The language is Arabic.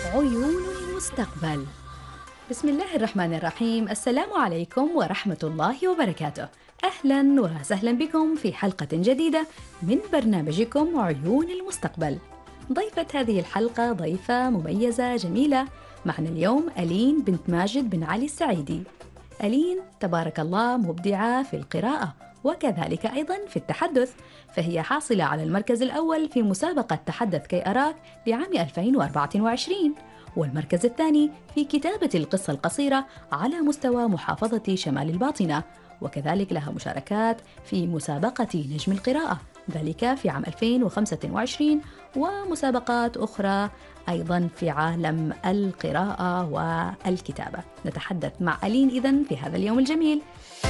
عيون المستقبل. بسم الله الرحمن الرحيم. السلام عليكم ورحمة الله وبركاته. أهلا وسهلا بكم في حلقة جديدة من برنامجكم عيون المستقبل. ضيفة هذه الحلقة ضيفة مميزة جميلة. معنا اليوم ألين بنت ماجد بن علي السعيدي. ألين تبارك الله مبدعة في القراءة وكذلك أيضا في التحدث، فهي حاصلة على المركز الأول في مسابقة تحدث كي أراك لعام 2024، والمركز الثاني في كتابة القصة القصيرة على مستوى محافظة شمال الباطنة، وكذلك لها مشاركات في مسابقة نجم القراءة ذلك في عام 2025، ومسابقات أخرى أيضا في عالم القراءة والكتابة. نتحدث مع ألين إذن في هذا اليوم الجميل.